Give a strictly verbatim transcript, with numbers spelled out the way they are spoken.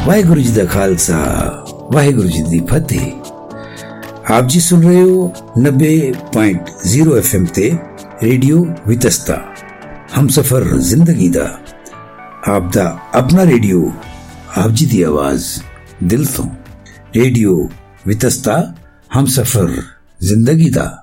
वाहेगुरु जी दा खालसा वाहेगुरु जी दी फतेह। आप जी सुन रहे हो नब्बे पॉइंट ज़ीरो एफ एम ते रेडियो वितस्ता हम सफर जिंदगी दा आप दा अपना रेडियो आप जी दी आवाज दिल तो रेडियो वितस्ता हम सफर जिंदगी दा।